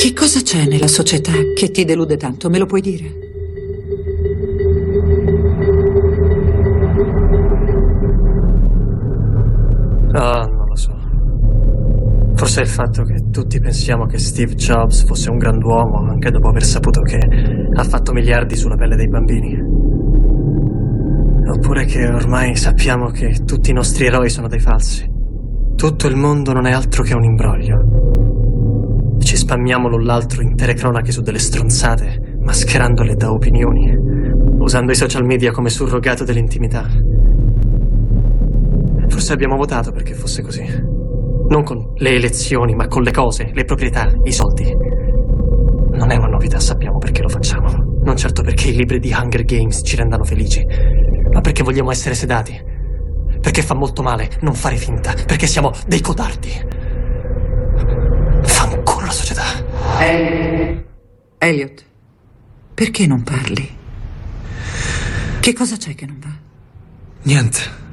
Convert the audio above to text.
Che cosa c'è nella società che ti delude tanto? Me lo puoi dire? Non lo so. Forse è il fatto che tutti pensiamo che Steve Jobs fosse un grand'uomo anche dopo aver saputo che ha fatto miliardi sulla pelle dei bambini. Oppure che ormai sappiamo che tutti i nostri eroi sono dei falsi. Tutto il mondo non è altro che un imbroglio. Ci spammiamo l'un l'altro intere cronache su delle stronzate, mascherandole da opinioni, usando i social media come surrogato dell'intimità. Forse abbiamo votato perché fosse così. Non con le elezioni, ma con le cose, le proprietà, i soldi. Non è una novità, sappiamo perché lo facciamo. Non certo perché i libri di Hunger Games ci rendano felici, ma perché vogliamo essere sedati. Perché fa molto male non fare finta, perché siamo dei codardi. Fanculo la società. Elliot, perché non parli? Che cosa c'è che non va? Niente.